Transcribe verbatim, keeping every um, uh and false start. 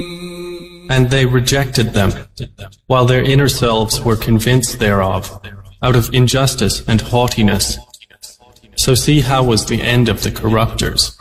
And they rejected them, while their inner selves were convinced thereof, out of injustice and haughtiness. So see how was the end of the corruptors.